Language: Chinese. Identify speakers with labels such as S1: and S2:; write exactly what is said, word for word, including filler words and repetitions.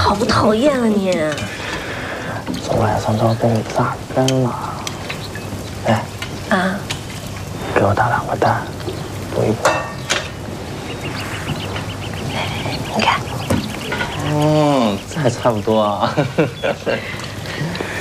S1: 讨不讨厌啊你？
S2: 昨晚上都被你榨干了。哎，
S1: 啊，
S2: 给我打两个蛋，补一补。
S1: 你看，
S2: 嗯，这还差不多啊。